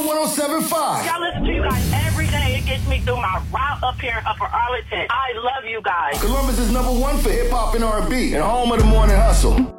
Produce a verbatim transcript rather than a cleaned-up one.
one oh seven point five. Y'all listen to you guys every day. It gets me through my route up here in Upper Arlington. I love you guys. Columbus is number one for hip hop and R and B and home of the morning hustle.